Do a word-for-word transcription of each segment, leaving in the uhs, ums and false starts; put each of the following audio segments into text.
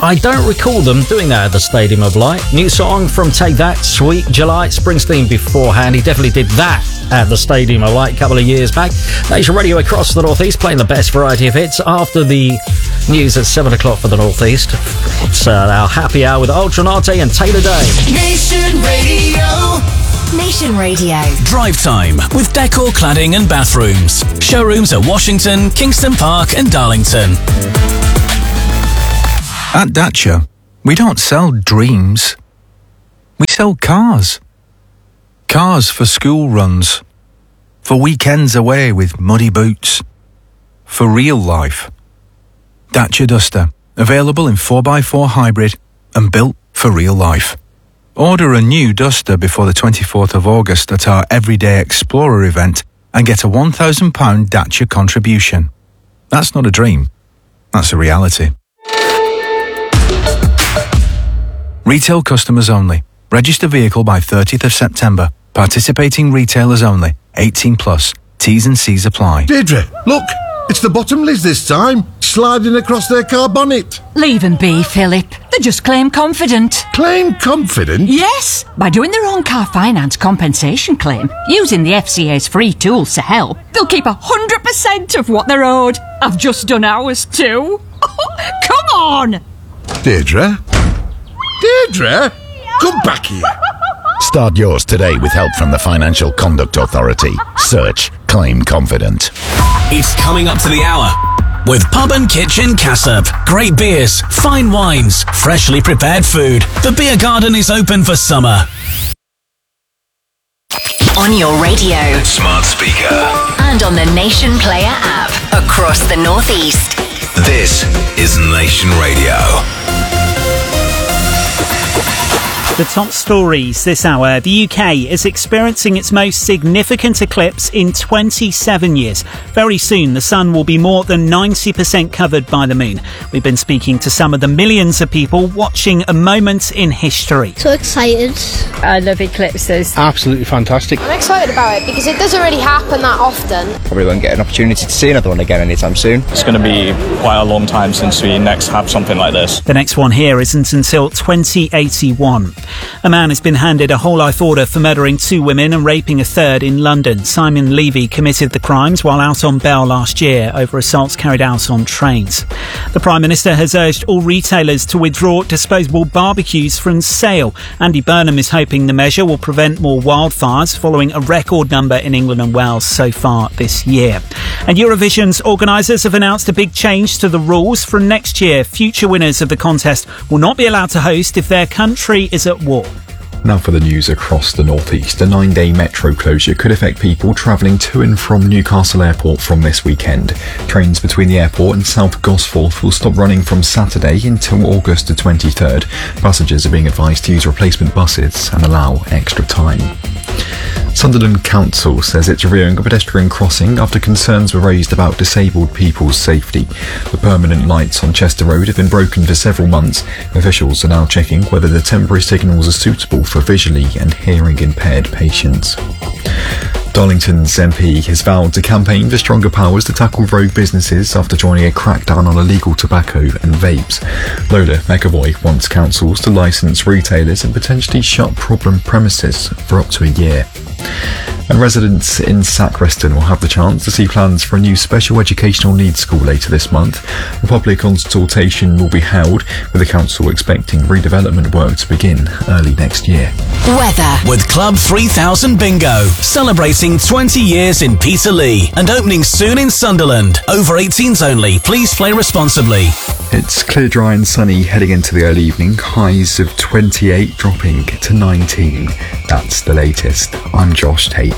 I don't recall them doing that at the Stadium of Light. New song from Take That, Sweet July. Springsteen beforehand. He definitely did that at the Stadium of Light a couple of years back. Nation Radio across the Northeast playing the best variety of hits after the news at seven o'clock for the Northeast. It's uh, our happy hour with Ultranate and Taylor Day. Nation Radio. Nation Radio. Drive time with Decor Cladding and Bathrooms. Showrooms at Washington, Kingston Park and Darlington. At Dacia, we don't sell dreams. We sell cars. Cars for school runs. For weekends away with muddy boots. For real life. Dacia Duster. Available in four by four hybrid and built for real life. Order a new Duster before the twenty-fourth of August at our Everyday Explorer event and get a one thousand pounds Dacia contribution. That's not a dream. That's a reality. Retail customers only. Register vehicle by thirtieth of September. Participating retailers only. eighteen plus. T's and C's apply. Deirdre, look! It's the Bottomleys this time, sliding across their car bonnet. Leave them be, Philip. They're just claim confident. Claim confident? Yes, by doing their own car finance compensation claim, using the F C A's free tools to help, they'll keep one hundred percent of what they're owed. I've just done ours too. Come on! Deirdre? Deirdre? Come back here. Start yours today with help from the Financial Conduct Authority. Search Claim Confident. It's coming up to the hour with Pub and Kitchen Cassup. Great beers, fine wines, freshly prepared food. The beer garden is open for summer. On your radio. Smart speaker. And on the Nation Player app. Across the Northeast. This is Nation Radio. The top stories this hour. The U K is experiencing its most significant eclipse in twenty-seven years. Very soon, the sun will be more than ninety percent covered by the moon. We've been speaking to some of the millions of people watching a moment in history. So excited. I love eclipses. Absolutely fantastic. I'm excited about it because it doesn't really happen that often. Probably won't get an opportunity to see another one again anytime soon. It's going to be quite a long time since we next have something like this. The next one here isn't until twenty eighty-one. A man has been handed a whole life order for murdering two women and raping a third in London. Simon Levy committed the crimes while out on bail last year over assaults carried out on trains. The Prime Minister has urged all retailers to withdraw disposable barbecues from sale. Andy Burnham is hoping the measure will prevent more wildfires following a record number in England and Wales so far this year. And Eurovision's organisers have announced a big change to the rules. From next year, future winners of the contest will not be allowed to host if their country is at war. Now for the news across the northeast. A nine-day metro closure could affect people travelling to and from Newcastle Airport from this weekend. Trains between the airport and South Gosforth will stop running from Saturday until August the twenty-third. Passengers are being advised to use replacement buses and allow extra time. Sunderland Council says it's reviewing a pedestrian crossing after concerns were raised about disabled people's safety. The permanent lights on Chester Road have been broken for several months. Officials are now checking whether the temporary signals are suitable for visually and hearing impaired patients. Darlington's M P has vowed to campaign for stronger powers to tackle rogue businesses after joining a crackdown on illegal tobacco and vapes. Lola McAvoy wants councils to licence retailers and potentially shut problem premises for up to a year. And residents in Sacreston will have the chance to see plans for a new special educational needs school later this month. A public consultation will be held, with the council expecting redevelopment work to begin early next year. Weather. With Club three thousand Bingo, celebrating twenty years in Peterlee and opening soon in Sunderland. Over eighteens only. Please play responsibly. It's clear, dry and sunny heading into the early evening. Highs of twenty-eight dropping to nineteen. That's the latest. I'm Josh Tate.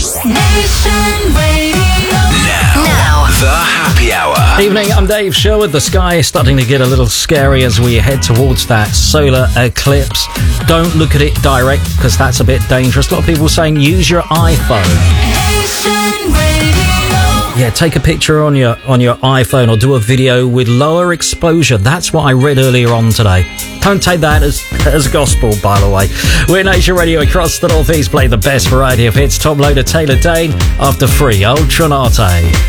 Nation Radio. Now, now, the happy hour. Evening, I'm Dave Sherwood. The sky is starting to get a little scary as we head towards that solar eclipse. Don't look at it direct because that's a bit dangerous. A lot of people saying use your iPhone. Nation Radio. Yeah, take a picture on your on your iPhone or do a video with lower exposure. That's what I read earlier on today. Don't take that as, as gospel, by the way. We're Nation Radio across the Northeast. Play the best variety of hits. Top loader Taylor Dane after free Ultranate.